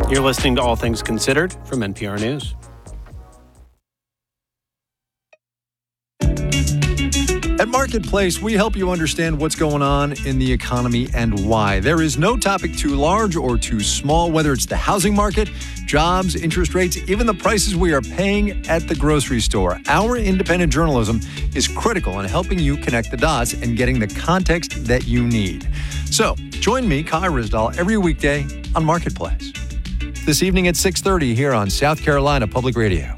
You're listening to All Things Considered from NPR News. At Marketplace, we help you understand what's going on in the economy and why. There is no topic too large or too small, whether it's the housing market, jobs, interest rates, even the prices we are paying at the grocery store. Our independent journalism is critical in helping you connect the dots and getting the context that you need. So, join me, Kai Ryssdal, every weekday on Marketplace. This evening at 6:30 here on South Carolina Public Radio.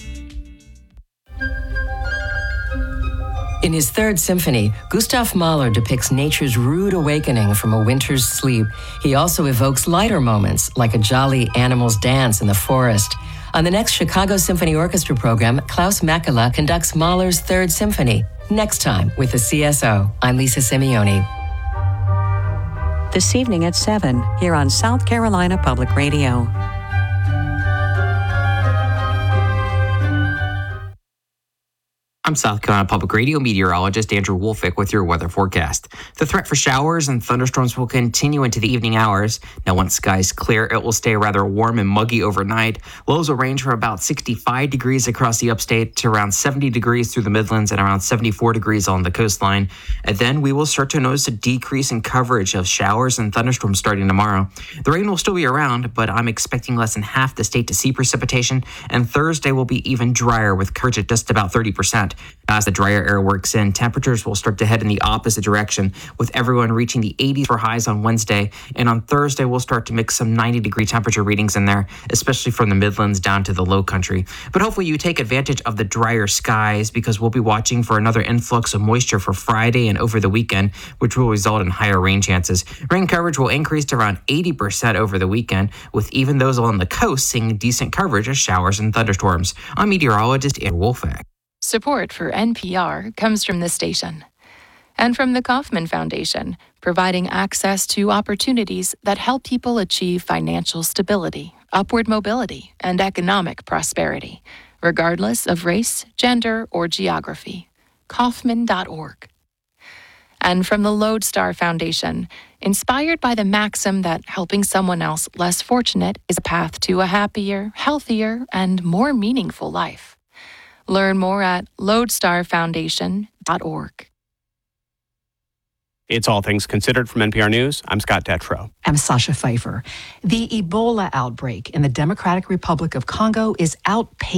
In his Third Symphony, Gustav Mahler depicts nature's rude awakening from a winter's sleep. He also evokes lighter moments, like a jolly animal's dance in the forest. On the next Chicago Symphony Orchestra program, Klaus Makela conducts Mahler's Third Symphony. Next time with the CSO, I'm Lisa Simeone. This evening at 7, here on South Carolina Public Radio. I'm South Carolina Public Radio meteorologist Andrew Wolfick with your weather forecast. The threat for showers and thunderstorms will continue into the evening hours. Now, once skies clear, it will stay rather warm and muggy overnight. Lows will range from about 65 degrees across the upstate to around 70 degrees through the Midlands and around 74 degrees on the coastline. And then we will start to notice a decrease in coverage of showers and thunderstorms starting tomorrow. The rain will still be around, but I'm expecting less than half the state to see precipitation, and Thursday will be even drier with coverage at just about 30%. As the drier air works in, temperatures will start to head in the opposite direction, with everyone reaching the 80s for highs on Wednesday. And on Thursday, we'll start to mix some 90-degree temperature readings in there, especially from the Midlands down to the Low Country. But hopefully you take advantage of the drier skies, because we'll be watching for another influx of moisture for Friday and over the weekend, which will result in higher rain chances. Rain coverage will increase to around 80% over the weekend, with even those along the coast seeing decent coverage of showers and thunderstorms. I'm meteorologist Andrew Wolfick. Support for NPR comes from this station and from the Kauffman Foundation, providing access to opportunities that help people achieve financial stability, upward mobility, and economic prosperity, regardless of race, gender, or geography. Kauffman.org. And from the Lodestar Foundation, inspired by the maxim that helping someone else less fortunate is a path to a happier, healthier, and more meaningful life. Learn more at lodestarfoundation.org. It's All Things Considered from NPR News. I'm Scott Detrow. I'm Sasha Pfeiffer. The Ebola outbreak in the Democratic Republic of Congo is outpacing